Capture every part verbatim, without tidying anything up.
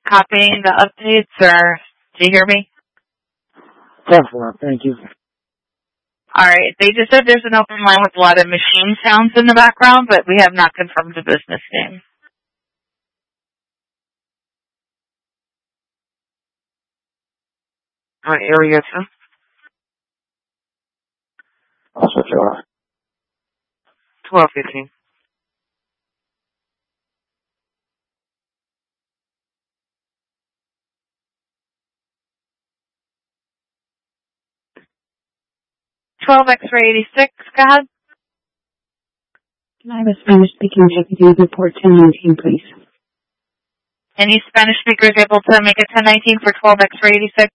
copying the updates, or do you hear me? Definitely, thank you. All right. They just said there's an open line with a lot of machine sounds in the background, but we have not confirmed the business name. What area, sir? I'll switch over. twelve fifteen. twelve X-ray eighty-six, go ahead. Can I have a Spanish-speaking executive report ten nineteen, please? Any Spanish speakers able to make it ten nineteen for twelve X-ray eighty-six?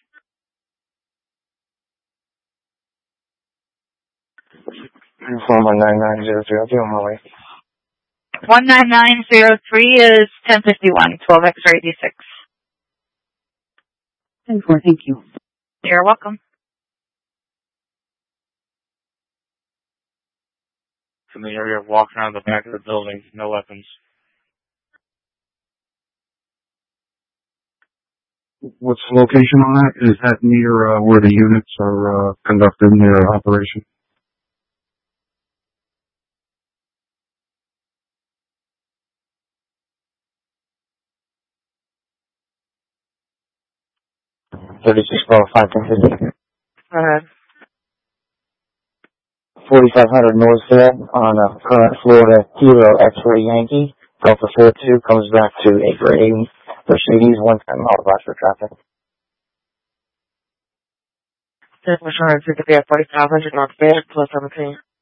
Phone one nine nine zero three. I'll be on my way. one nine nine zero three is ten fifty-one, twelve X-ray eighty-six. ten four, thank you. You're welcome. From the area of walking around the back of the building, no weapons. What's the location on that? Is that near uh, where the units are uh, conducting their operation? thirty-six twelve five ten fifty. Go ahead. forty-five hundred Northville on a current Florida Hero X-ray Yankee. Delta four two comes back to a gray Mercedes one ten miles watch for traffic. We're trying to be at forty-five hundred North Bed, plus seventeen.